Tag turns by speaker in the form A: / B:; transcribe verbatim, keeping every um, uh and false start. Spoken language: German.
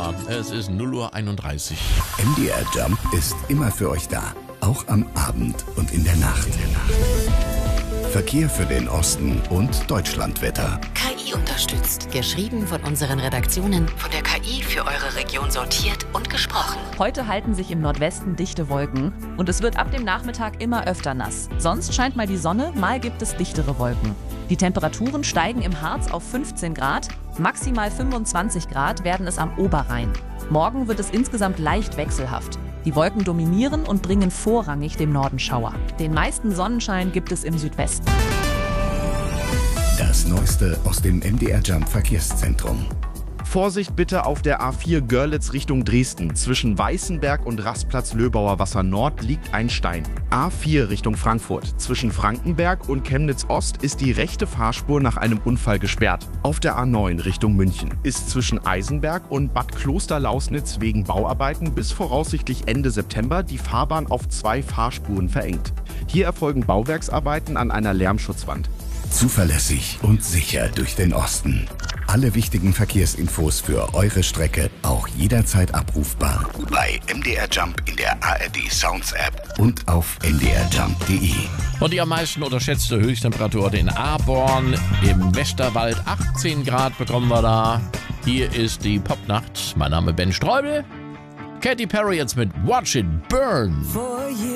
A: Ja, es ist null Uhr einunddreißig.
B: M D R Jump ist immer für euch da, auch am Abend und in der Nacht. Verkehr für den Osten und Deutschlandwetter.
C: K I unterstützt. Geschrieben von unseren Redaktionen, von der K I für eure Region sortiert und gesprochen.
D: Heute halten sich im Nordwesten dichte Wolken und es wird ab dem Nachmittag immer öfter nass. Sonst scheint mal die Sonne, mal gibt es dichtere Wolken. Die Temperaturen steigen im Harz auf fünfzehn Grad, maximal fünfundzwanzig Grad werden es am Oberrhein. Morgen wird es insgesamt leicht wechselhaft. Die Wolken dominieren und bringen vorrangig dem Norden Schauer. Den meisten Sonnenschein gibt es im Südwesten.
B: Das Neueste aus dem M D R Jump Verkehrszentrum.
E: Vorsicht bitte auf der A vier Görlitz Richtung Dresden. Zwischen Weißenberg und Rastplatz Löbauer Wasser Nord liegt ein Stein. A vier Richtung Frankfurt. Zwischen Frankenberg und Chemnitz Ost ist die rechte Fahrspur nach einem Unfall gesperrt. Auf der A neun Richtung München ist zwischen Eisenberg und Bad Klosterlausnitz wegen Bauarbeiten bis voraussichtlich Ende September die Fahrbahn auf zwei Fahrspuren verengt. Hier erfolgen Bauwerksarbeiten an einer Lärmschutzwand.
B: Zuverlässig und sicher durch den Osten. Alle wichtigen Verkehrsinfos für eure Strecke auch jederzeit abrufbar bei M D R Jump in der A R D Sounds App und auf m d r jump punkt d e.
A: Und die am meisten unterschätzte Höchsttemperatur in Aborn im Westerwald. achtzehn Grad bekommen wir da. Hier ist die Popnacht. Mein Name Ben Streubel. Katy Perry jetzt mit Watch It Burn.